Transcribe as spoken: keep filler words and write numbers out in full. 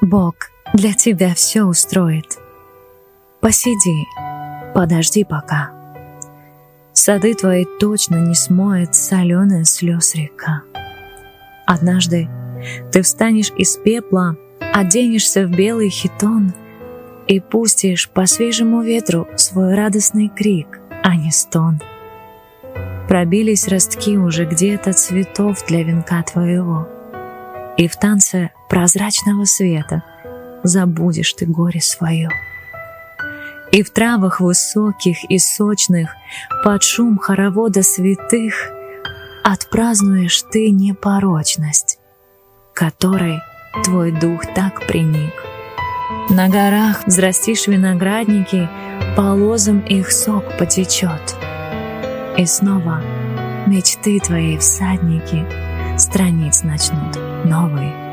Бог для тебя все устроит. Посиди, подожди пока. Сады твои точно не смоет соленая слез река. Однажды ты встанешь из пепла, оденешься в белый хитон и пустишь по свежему ветру свой радостный крик, а не стон. Пробились ростки уже где-то цветов для венка твоего, и в танце прозрачного света забудешь ты горе свое. И в травах высоких и сочных под шум хоровода святых отпразднуешь ты непорочность, которой твой дух так приник. На горах взрастишь виноградники, по лозам их сок потечет, и снова мечты твои всадники страниц начнут новый